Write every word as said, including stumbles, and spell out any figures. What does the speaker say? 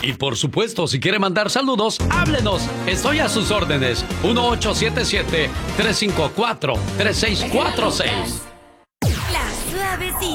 Y por supuesto, si quiere mandar saludos, háblenos. Estoy a sus órdenes. uno ocho siete siete, tres cinco cuatro, tres seis cuatro seis. La Suavecita.